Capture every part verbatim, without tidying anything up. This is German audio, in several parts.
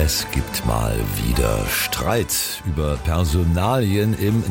Es gibt mal wieder Streit über Personalien im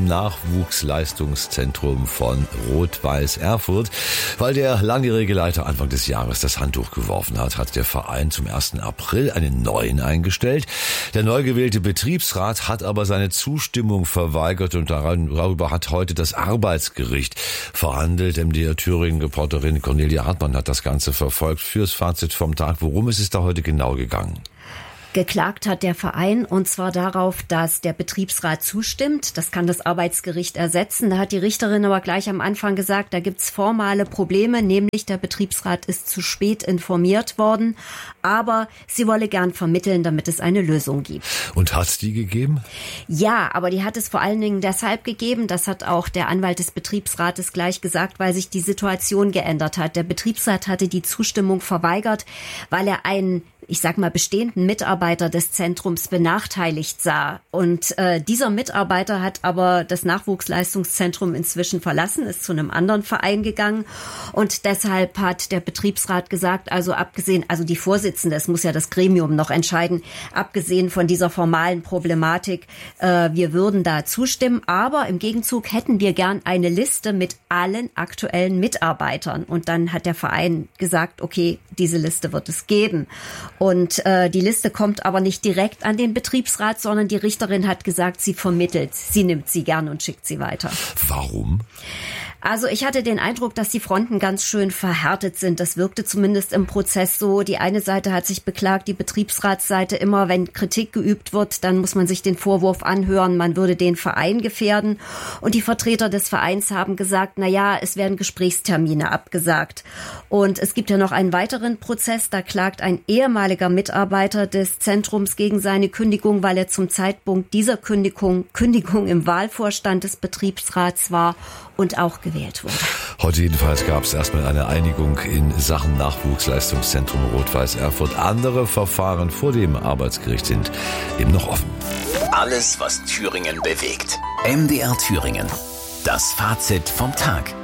Nachwuchsleistungszentrum von Rot-Weiß Erfurt. Weil der langjährige Leiter Anfang des Jahres das Handtuch geworfen hat, hat der Verein zum ersten April einen neuen eingestellt. Der neu gewählte Betriebsrat hat aber seine Zustimmung verweigert und darüber hat heute das Arbeitsgericht verhandelt. M D R Thüringen-Reporterin Cornelia Hartmann hat das Ganze verfolgt. Fürs Fazit vom Tag, worum ist es da heute genau gegangen? Geklagt hat der Verein, und zwar darauf, dass der Betriebsrat zustimmt. Das kann das Arbeitsgericht ersetzen. Da hat die Richterin aber gleich am Anfang gesagt, da gibt's formale Probleme, nämlich der Betriebsrat ist zu spät informiert worden. Aber sie wolle gern vermitteln, damit es eine Lösung gibt. Und hat's die gegeben? Ja, aber die hat es vor allen Dingen deshalb gegeben, das hat auch der Anwalt des Betriebsrates gleich gesagt, weil sich die Situation geändert hat. Der Betriebsrat hatte die Zustimmung verweigert, weil er einen, ich sag mal, bestehenden Mitarbeiter des Zentrums benachteiligt sah. Und äh, dieser Mitarbeiter hat aber das Nachwuchsleistungszentrum inzwischen verlassen, ist zu einem anderen Verein gegangen. Und deshalb hat der Betriebsrat gesagt, also abgesehen, also die Vorsitzende, es muss ja das Gremium noch entscheiden, abgesehen von dieser formalen Problematik, äh, wir würden da zustimmen. Aber im Gegenzug hätten wir gern eine Liste mit allen aktuellen Mitarbeitern. Und dann hat der Verein gesagt, okay, diese Liste wird es geben. Und äh, die Liste kommt aber nicht direkt an den Betriebsrat, sondern die Richterin hat gesagt, sie vermittelt. Sie nimmt sie gern und schickt sie weiter. Warum? Also ich hatte den Eindruck, dass die Fronten ganz schön verhärtet sind. Das wirkte zumindest im Prozess so. Die eine Seite hat sich beklagt, die Betriebsratsseite, immer wenn Kritik geübt wird, dann muss man sich den Vorwurf anhören, man würde den Verein gefährden. Und die Vertreter des Vereins haben gesagt, na ja, es werden Gesprächstermine abgesagt. Und es gibt ja noch einen weiteren Prozess, da klagt ein ehemaliger Mitarbeiter des Zentrums gegen seine Kündigung, weil er zum Zeitpunkt dieser Kündigung, Kündigung im Wahlvorstand des Betriebsrats war und auch gewählt wurde. Heute jedenfalls gab es erstmal eine Einigung in Sachen Nachwuchsleistungszentrum Rot-Weiß Erfurt. Andere Verfahren vor dem Arbeitsgericht sind eben noch offen. Alles, was Thüringen bewegt. M D R Thüringen. Das Fazit vom Tag.